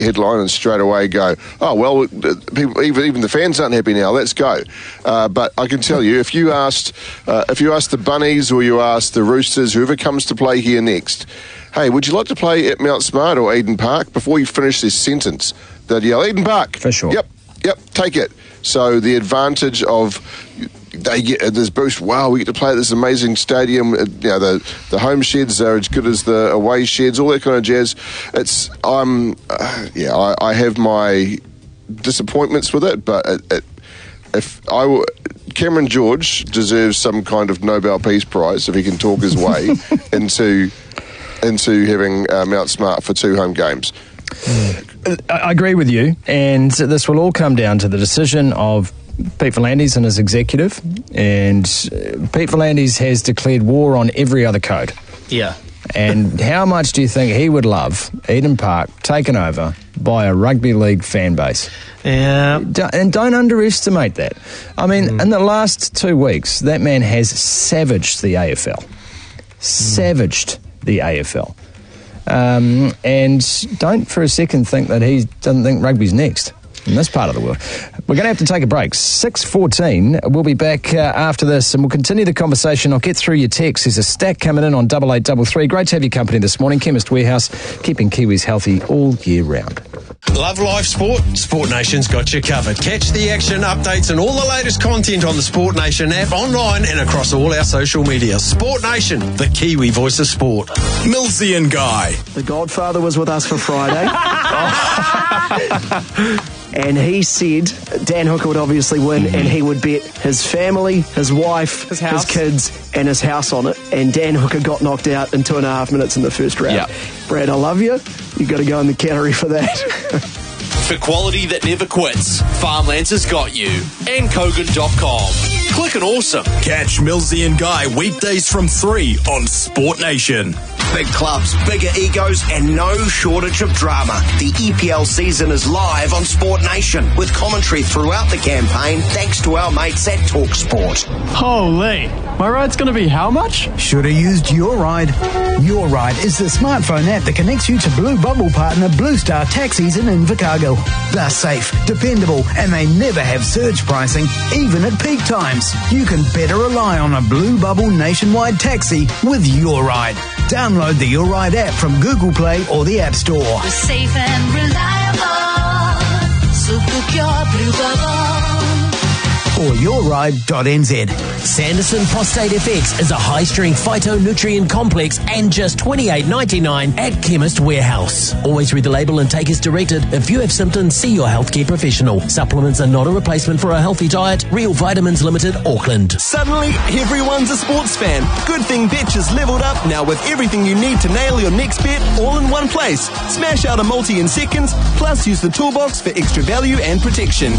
headline and straight away go, oh, well, people, even the fans aren't happy now, let's go. But I can tell you, if you asked the Bunnies or you asked the Roosters, whoever comes to play here next, hey, would you like to play at Mount Smart or Eden Park? Before you finish this sentence, they'd yell, Eden Park. For sure. Yep, take it. So the advantage of they get this boost. Wow, we get to play at this amazing stadium. The home sheds are as good as the away sheds. All that kind of jazz. I have my disappointments with it, but Cameron George deserves some kind of Nobel Peace Prize if he can talk his way into having Mount Smart for 2 home games. I agree with you, and this will all come down to the decision of Pete V'landys and his executive, and Pete V'landys has declared war on every other code. Yeah. And how much do you think he would love Eden Park taken over by a rugby league fan base? Yeah. And don't underestimate that. I mean, in the last 2 weeks, that man has savaged the AFL. Savaged the AFL. And don't for a second think that he doesn't think rugby's next in this part of the world. We're going to have to take a break. 6:14. We'll be back after this, and we'll continue the conversation. I'll get through your texts. There's a stack coming in on 8833. Great to have your company this morning. Chemist Warehouse, keeping Kiwis healthy all year round. Love live sport? Sport Nation's got you covered. Catch the action, updates and all the latest content on the Sport Nation app, online and across all our social media. Sport Nation, the Kiwi voice of sport. Millsy and Guy. The Godfather was with us for Friday. And he said Dan Hooker would obviously win, and he would bet his family, his wife, his kids, and his house on it. And Dan Hooker got knocked out in 2.5 minutes in the first round. Yep. Brad, I love you. You've got to go in the category for that. For quality that never quits, Farmlands has got you. And Kogan.com. Click and awesome. Catch Millsy and Guy weekdays from 3 on Sport Nation. Big clubs, bigger egos, and no shortage of drama. The EPL season is live on Sport Nation with commentary throughout the campaign thanks to our mates at TalkSport. Holy, my ride's going to be how much? Should have used Your Ride. Your Ride is the smartphone app that connects you to Blue Bubble partner Blue Star Taxis in Invercargill. They're safe, dependable, and they never have surge pricing, even at peak times. You can better rely on a Blue Bubble nationwide taxi with Your Ride. Download the Your Ride app from Google Play or the App Store. We're safe and reliable, so book your Blue Bubble. Or yourride.nz. Sanderson Prostate FX is a high-strength phytonutrient complex and just $28.99 at Chemist Warehouse. Always read the label and take as directed. If you have symptoms, see your healthcare professional. Supplements are not a replacement for a healthy diet. Real Vitamins Limited, Auckland. Suddenly, everyone's a sports fan. Good thing Betch has leveled up now with everything you need to nail your next bet all in one place. Smash out a multi in seconds, plus use the toolbox for extra value and protection.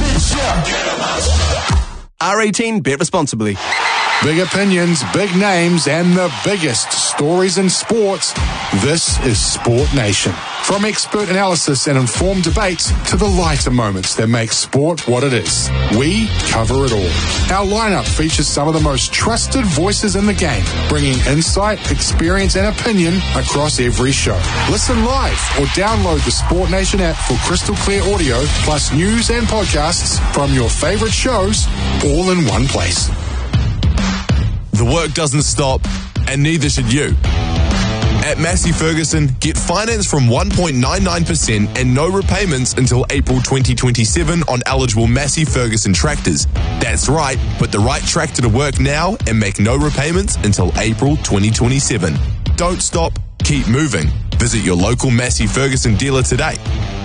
R18, bet responsibly. Big opinions, big names, and the biggest stories in sports. This is Sport Nation. From expert analysis and informed debates to the lighter moments that make sport what it is, we cover it all. Our lineup features some of the most trusted voices in the game, bringing insight, experience, and opinion across every show. Listen live or download the Sport Nation app for crystal clear audio, plus news and podcasts from your favorite shows, all in one place. The work doesn't stop, and neither should you. At Massey Ferguson, get finance from 1.99% and no repayments until April 2027 on eligible Massey Ferguson tractors. That's right, put the right tractor to work now and make no repayments until April 2027. Don't stop, keep moving. Visit your local Massey Ferguson dealer today.